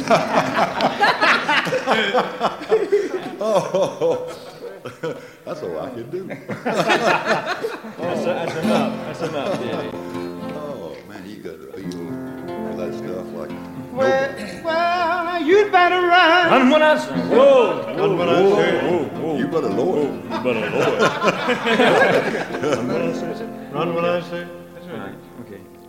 Oh, that's all I can do. That's enough. That's enough, Diddy. Oh, man, you got to feel for that stuff like Well, you'd better run. Run when I say. Whoa. Run when I say. whoa. You better lower it. You better lower it. Run when I say. That's right. Okay.